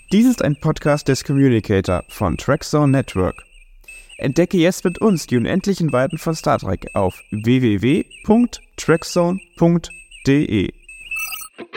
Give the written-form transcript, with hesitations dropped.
Dies ist ein Podcast des Communicator von Trackzone Network. Entdecke jetzt mit uns die unendlichen Weiten von Star Trek auf www.trackzone.de.